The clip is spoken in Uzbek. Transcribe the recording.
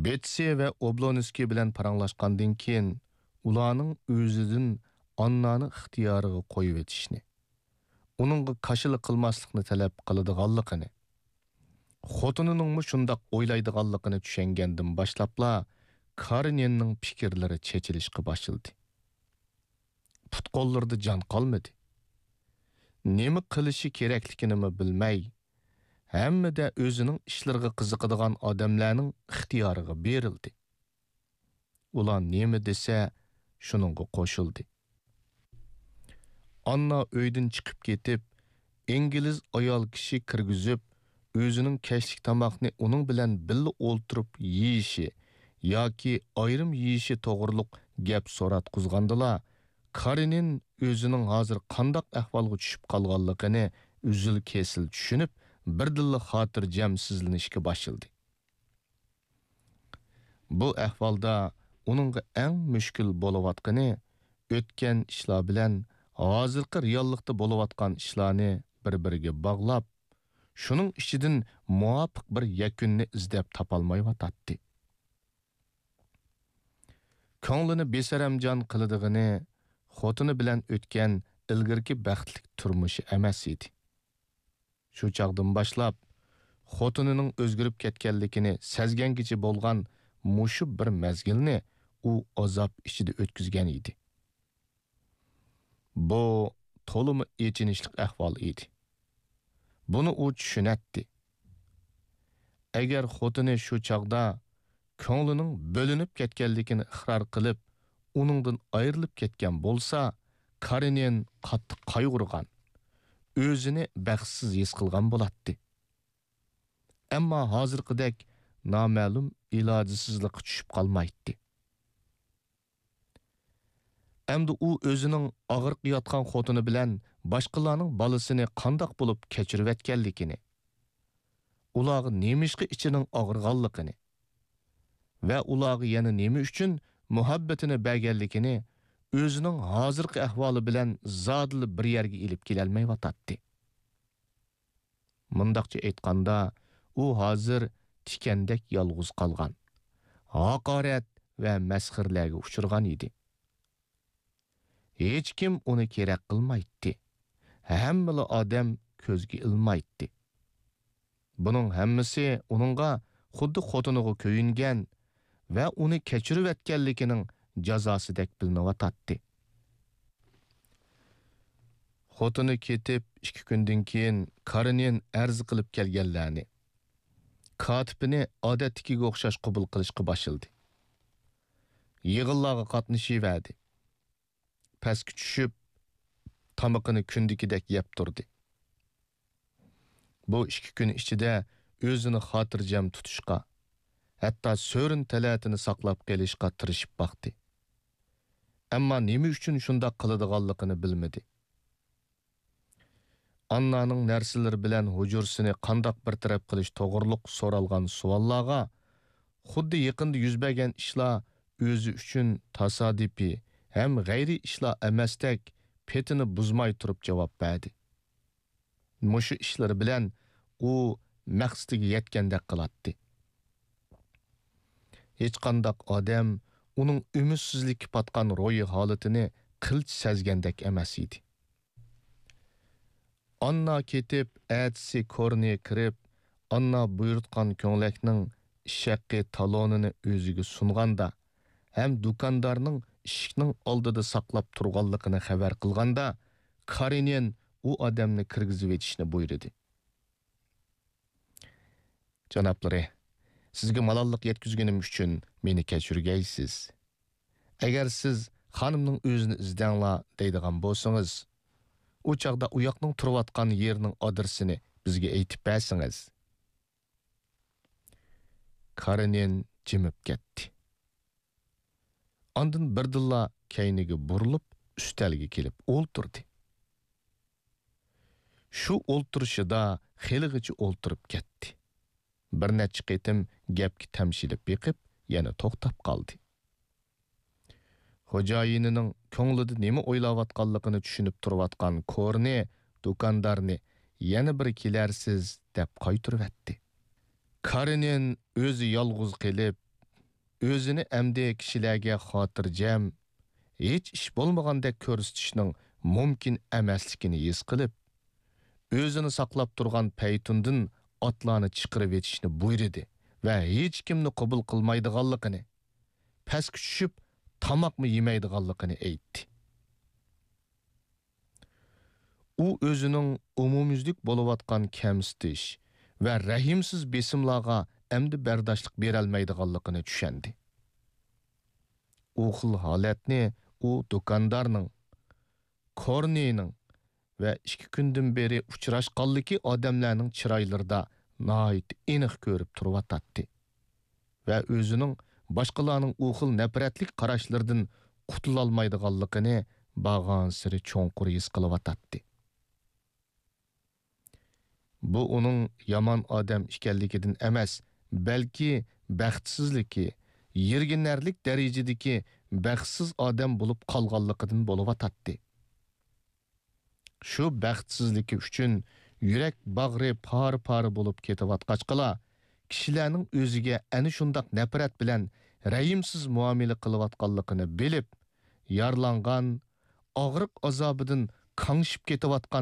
Betsi ve Oblonski bilen paranlaşkandan keyin ularning o'zidan Annani ixtiyoriga qo'yib etishni, uningga qarshilik qilmaslikni talab qiladiganligini, xotinining shundoq o'ylaydiganligini tushungandan boshlabla Karinenning fikrlari chechilishga boshladi. Putqollarda jon qolmadi. Nima qilishi kerakligini bilmay, hammada o'zining ishlariga qiziqadigan odamlarning ixtiyoriga berildi. Ular nima desa, shuningga qo'shildi. Anna uydan chiqib ketib, İngiliz ayol kishi kirgizib, o'zining kashlik tamoqni uning bilan birga o'ltirib yeyishi yoki ayrim yeyishi to'g'riliq gap so'ratqizgandilar. Karinin o'zining hozir qandoq ahvolga tushib qolganligini uzil kesil tushunib, birdilla xotirjamsizlanishga boshladi. Bu ahvolda uningga eng mushkul bo'layotgani o'tgan ishlar bilan hozirgi reallikda bo'layotgan ishlarni bir-biriga bog'lab, shuning ichidan muvofiq bir yakunni izlab topolmayotdi. Ko'nglini besaramjon qiladigini xotini bilan o'tgan ilgirki baxtlik turmushi emas edi. Shu chaqdan boshlab xotinining o'zgarib ketganligini sezgangicha bo'lgan mushu bir mezgilni u azob ichida o'tkazgan edi. Bu to'limi echinishli ahvol edi. Buni u tushunatdi. Agar xotini shu chaqda ko'nglining bo'linib ketganligini iqror qilib, uningdan ayrilib ketgan bo'lsa, Karinen qattiq qayg'urgan, o'zini baxtsiz his qilgan bo'ladi. Ammo hozirgidek noma'lum ilojsizlikka tushib qolmaydi. Endi u o'zining og'ir yotgan xotini bilan boshqalarning bolasini qandoq bo'lib kechirib etganligini, ularga nemishqi ichining og'irganligini va ularga yana nima uchun muhabbatini berganligini o'zining hozirgi ahvoli bilan zodli bir yerga ilib kelolmayotdi. Mundaqcha aytganda, u hozir tikandek yolg'iz qolgan, haqorat va masxirlarga uchirgan edi. Hech kim uni kerak qilmaydi. Hamma odam ko'zga ilmaydi. Buning hammasi uningga xuddi xotiniga ko'yingan va uni kechirib etganligining jazosidek bilinayotdi. Xotini ketib 2 kundan keyin Karinen arz qilib kelganlarni, katibini odatdagiga o'xshash qabul qilishga boshladi. Yig'inlarga qatnashiverdi. Pastga tushib, tamoqini kundikidek yeb turdi. Bu 2 kun ichida o'zini xotirjam tutishga, hatto so'rin talatini saqlab qolishga tirishib baqdi. Ammo nima uchun shunday qiladiganligini bilmadi. Annaning narsalar bilan hujursini qandoq bir taraf qilish to'g'riliq so'ralgan savollarga xuddi yaqinda yuz bergan ishlar o'zi uchun tasodifiy ham g'ayri ishlar emasdek petini buzmay turib javob berdi. Mushu ishlar bilan u maqsadiga yetgandek qiladi. Hech qanday odam uning umidsizlikka patgan ro'yi holatini qilch sezgandek emas edi. Anna ketib, atsi korniga kirib, Anna buyurtgan ko'nglakning shaqqi talonini o'ziga sunganda, ham dukandarning eshikning oldida saqlab turganligini xabar qilganda, Karinen u odamni kirgizib etishni buyurdi. Janoblari, sizga malollik yetkazganim uchun meni kechirgaysiz. Agar siz xonimning o'zini izdanglar deydigan bo'lsangiz, u chaqda u yoqning turayotgan yerning adresini bizga aytib bersangiz. Karinen jimib ketdi. Ondan birdilla kayniga burilib, ustalga kelib o'ltirdi. Shu o'ltirishida xeligicha o'ltirib ketdi. Bir necha qitim gapga tamshilib beqib, yana to'xtab qoldi. Xo'jayinining ko'nglida nima o'ylayotganligini tushunib turayotgan ko'rni dukandarni yana bir kelarsiz deb qaytirib etdi. Karinen o'zi yolg'iz qilib, o'zini amdi kishilarga xotirjam, hech ish bo'lmagandek ko'rsatishning mumkin emasligini his qilib, o'zini saqlab turgan paytundan otlarni chiqarib etishni buyurdi va hech kimni qabul qilmaydiganligini, pastga tushib tamoqmi yemaydiganligini aytdi. U o'zining umumyuzlik bo'layotgan kamsitish va rahimsiz besimlarga endi bardoshlik berolmaydiganligini tushundi. U xil holatni u do'kondarning, Korneyning va 2 kundan beri uchrashganligi odamlarning chiroylarida nihoyat aniq ko'rib turibdi va o'zining boshqalarning u xil nafratlik qarashlaridan qutula olmaydiganligini bag'on siri cho'nqur his qilyapti. Bu uning yomon odam ekanligidan emas, balki baxtsizligi, yirginarlik darajadagi baxtsiz odam bo'lib qolganligidan bo'layotdi. Shu baxtsizligi uchun yurak bag'ri par bo'lib ketayotqachqala, kishilarning o'ziga ana shundoq nafrat bilan rahimsiz muomala qilayotganligini bilib, yorlangan, og'riq azobidan qangishib ketayotgan